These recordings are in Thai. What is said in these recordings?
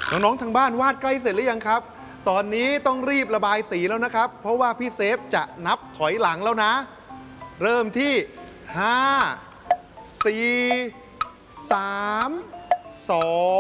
น้องๆทางบ้านวาดใกล้เสร็จหรือยังครับตอนนี้ต้องรีบระบายสีแล้วนะครับเพราะว่าพี่เซฟจะนับถอยหลังแล้วนะเริ่มที่5 4 3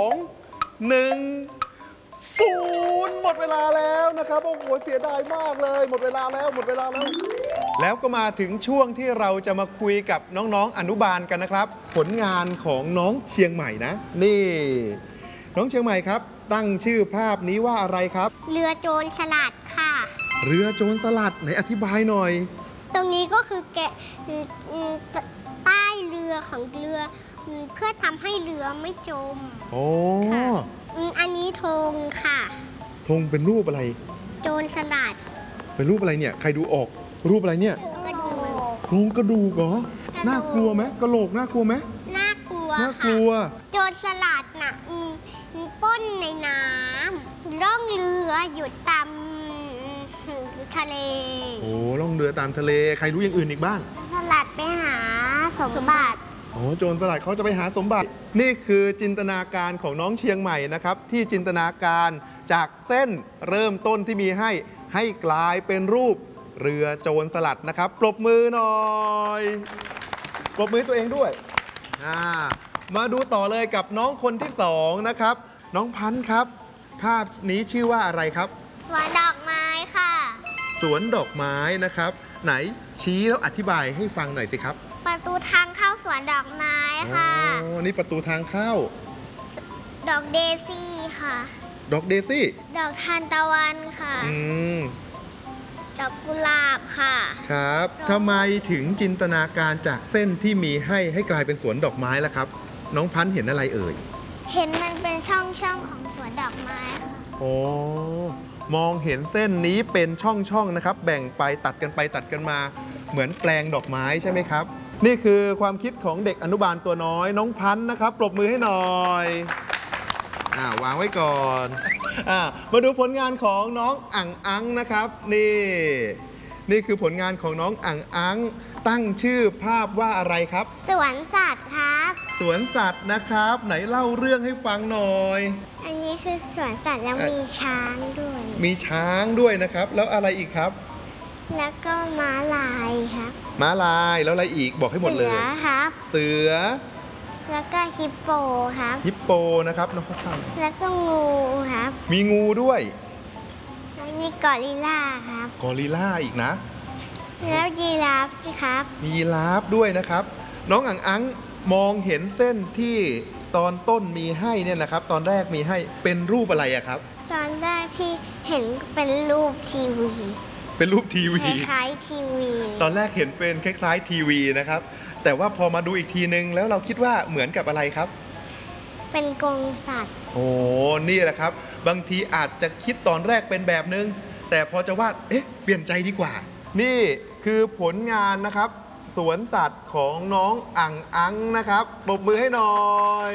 2 1 0หมดเวลาแล้วนะครับโอ้โหเสียดายมากเลยหมดเวลาแล้วแล้วก็มาถึงช่วงที่เราจะมาคุยกับน้องๆอนุบาลกันนะครับผลงานของน้องเชียงใหม่นะนี่น้องเชียงใหม่ครับตั้งชื่อภาพนี้ว่าอะไรครับเรือโจรสลัดค่ะเรือโจรสลัดไหนอธิบายหน่อยตรงนี้ก็คือแกะใต้เรือของเรือเพื่อทำให้เรือไม่จมโอ้อันนี้ธงค่ะธงเป็นรูปอะไรโจรสลัดเป็นรูปอะไรเนี่ยใครดูออกรูปอะไรเนี่ยโครงกระดูกเหรอน่ากลัวไหมกระโหลกน่ากลัวไหมน่ากลัวโจรสลัดน่ะปล้นในน้ำล่องเรืออยู่ตามทะเลโอ้ล่องเรือตามทะเลใครรู้อย่างอื่นอีกบ้างสลัดไปหาสมบัติโอ้โจรสลัดเขาจะไปหาสมบัตินี่คือจินตนาการของน้องเชียงใหม่นะครับที่จินตนาการจากเส้นเริ่มต้นที่มีให้กลายเป็นรูปเรือโจรสลัดนะครับปรบมือหน่อยปรบมือตัวเองด้วยมาดูต่อเลยกับน้องคนที่2นะครับน้องพันธ์ครับภาพนี้ชื่อว่าอะไรครับสวนดอกไม้ค่ะสวนดอกไม้นะครับไหนชี้แล้วอธิบายให้ฟังหน่อยสิครับประตูทางเข้าสวนดอกไม้ค่ะอ๋อนี่ประตูทางเข้าดอกเดซี่ค่ะดอกเดซี่ดอกทานตะวันค่ะดอกกุหลาบค่ะครับทำไมถึงจินตนาการจากเส้นที่มีให้กลายเป็นสวนดอกไม้ล่ะครับน้องพันธ์เห็นอะไรเอ่ยเห็นมันเป็นช่องของสวนดอกไม้ค่ะโอ้มองเห็นเส้นนี้เป็นช่องนะครับแบ่งไปตัดกันมาเหมือนแปลงดอกไม้ใช่ไหมครับนี่คือความคิดของเด็กอนุบาลตัวน้อยน้องพันธ์นะครับปรบมือให้หน่อยวางไว้ก่อนมาดูผลงานของน้องอั่งอังนะครับนี่คือผลงานของน้องอั่งอังตั้งชื่อภาพว่าอะไรครับสวนสัตว์ครับสวนสัตว์นะครับไหนเล่าเรื่องให้ฟังหน่อยอันนี้คือสวนสัตว์แล้วมีช้างด้วยมีช้างด้วยนะครับแล้วอะไรอีกครับแล้วก็ม้าลายครับม้าลายแล้วอะไรอีกบอกให้หมดเลยเสือครับเสือแล้วก็ฮิปโปครับฮิปโปนะครับน้องพัฒน์แล้วก็งูครับมีงูด้วยแล้วมีกอริลลาครับกอริลลาอีกนะแล้วยีราฟครับมียีราฟด้วยนะครับน้องอั่งอังมองเห็นเส้นที่ตอนต้นมีให้เนี่ยนะครับตอนแรกมีให้เป็นรูปอะไรอะครับตอนแรกที่เห็นเป็นรูปทีวีเป็นรูปทีวีคล้ายทีวีตอนแรกเห็นเป็นคล้ายๆทีวีนะครับแต่ว่าพอมาดูอีกทีนึงแล้วเราคิดว่าเหมือนกับอะไรครับเป็นกรงสัตว์โอ้นี่แหละครับบางทีอาจจะคิดตอนแรกเป็นแบบนึงแต่พอจะวาดเปลี่ยนใจดีกว่านี่คือผลงานนะครับสวนสัตว์ของน้องอั่งอังนะครับปรบมือให้หน่อย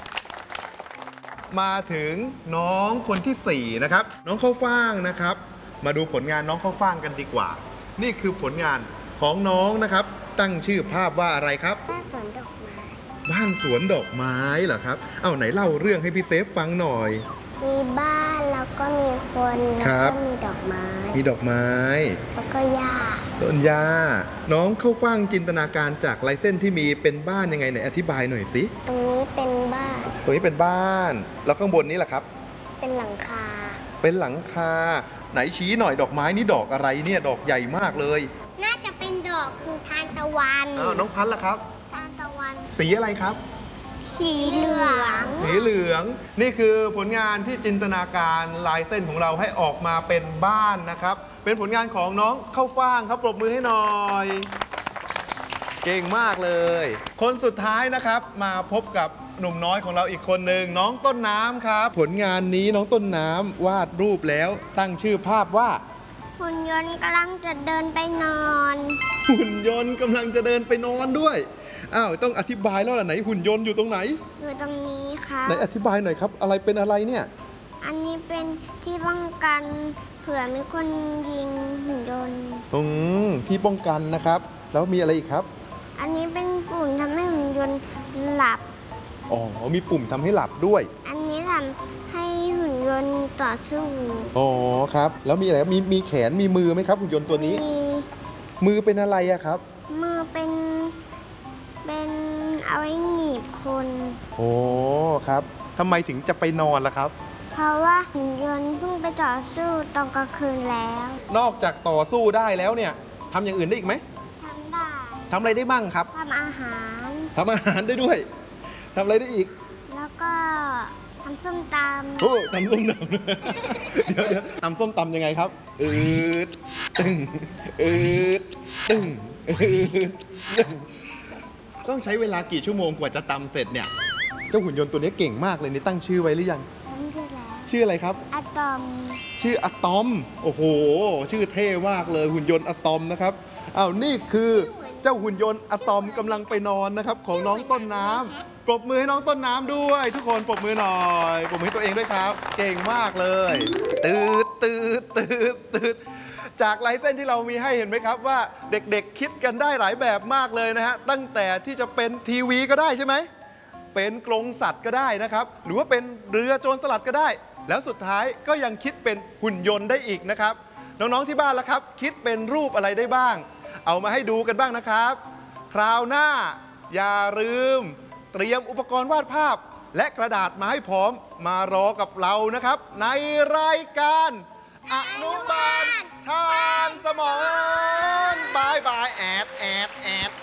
มาถึงน้องคนที่4นะครับน้องข้าวฟ่างนะครับมาดูผลงานน้องข้าวฟ่างกันดีกว่านี่คือผลงานของน้องนะครับตั้งชื่อภาพว่าอะไรครับบ้านสวนดอกไม้บ้านสวนดอกไม้เหรอครับไหนเล่าเรื่องให้พี่เซฟฟังหน่อยมีบ้านแล้วก็มีคนแล้วก็มีดอกไม้แล้วก็หญ้าต้นหญ้าน้องเข้าฟังจินตนาการจากลายเส้นที่มีเป็นบ้านยังไงไหนอธิบายหน่อยสิตรงนี้เป็นบ้านตรงนี้เป็นบ้านแล้วข้างบนนี้แหละครับเป็นหลังคาไหนชี้หน่อยดอกไม้นี่ดอกอะไรเนี่ยดอกใหญ่มากเลยน่าจะเป็นดอกทานตะวันน้องพันธ์ล่ะครับทานตะวันสีอะไรครับสีเหลืองนี่คือผลงานที่จินตนาการลายเส้นของเราให้ออกมาเป็นบ้านนะครับเป็นผลงานของน้องข้าวฟ่างครับปรบมือให้หน่อยเก่งมากเลยคนสุดท้ายนะครับมาพบกับหนุ่มน้อยของเราอีกคนหนึ่งน้องต้นน้ำครับผลงานนี้น้องต้นน้ำวาดรูปแล้วตั้งชื่อภาพว่าหุ่นยนต์กำลังจะเดินไปนอนหุ่นยนต์กำลังจะเดินไปนอนด้วยต้องอธิบายแล้วล่ะไหนหุ่นยนต์อยู่ตรงไหนอยู่ตรงนี้ครับไหนอธิบายหน่อยครับอะไรเป็นอะไรเนี่ยอันนี้เป็นที่ป้องกันเผื่อมีคนยิงหุ่นยนต์ที่ป้องกันนะครับแล้วมีอะไรอีกครับอันนี้เป็นปุ่มทำให้หุ่นยนต์หลับมีปุ่มทำให้หลับด้วยอันนี้ทำให้หุ่นยนต์ต่อสู้อ๋อครับ แล้วมีอะไรครับมีแขนมีมือไหมครับหุ่นยนต์ตัวนี้มีมือเป็นอะไรอะครับมือเป็นเอาไว้หนีบคนโอ้ครับทำไมถึงจะไปนอนล่ะครับเพราะว่าหุ่นยนต์เพิ่งไปต่อสู้ตอนกลางคืนแล้วนอกจากต่อสู้ได้แล้วเนี่ยทำอย่างอื่นได้อีกไหมทำได้ทำอะไรได้บ้างครับทำอาหารทำอาหารได้ด้วยทำอะไรได้อีกแล้วก็ทำส้มตโอ้ตำส้มตำ เดี๋ยวตำส้มตำยังไงครับดตึงอืดตึงอืดตึงต้องใช้เวลากี่ชั่วโมงกว่าจะตำเสร็จเนี่ยเจ้าหุ่นยนต์ตัวนี้เก่งมากเลยนี่ตั้งชื่อไว้หรือยังำนั่นคือแล้วชื่ออะไรครับอะตอมชื่ออะตอม โอ้โห ชื่อเท่มากเลยหุ่นยนต์อะตอมนะครับอ้าวนี่คือเจ้าหุ่นยนต์อะตอมกำลังไปนอนนะครับของน้องต้นน้ำปรบมือให้น้องต้นน้ำด้วย ทุกคนปรบมือหน่อยปรบมือให้ตัวเองด้วยครับ เก่งมากเลยตืดตืดตืดตืดจากลายเส้นที่เรามีให้เห็นไหมครับว่าเด็กๆคิดกันได้หลายแบบมากเลยนะฮะตั้งแต่ที่จะเป็นทีวีก็ได้ใช่ไหม เป็นกรงสัตว์ก็ได้นะครับ หรือว่าเป็นเรือโจรสลัดก็ได้ แล้วสุดท้ายก็ยังคิดเป็นหุ่นยนต์ได้อีกนะครับ น้องๆที่บ้านล่ะครับ คิดเป็นรูปอะไรได้บ้าง เอามาให้ดูกันบ้างนะครับ คราวหน้า อย่าลืม เตรียมอุปกรณ์วาดภาพ และกระดาษมาให้พร้อมมารอกับเรานะครับ ในรายการอนุบาลชาญสมองบายบายแอดแอดแอด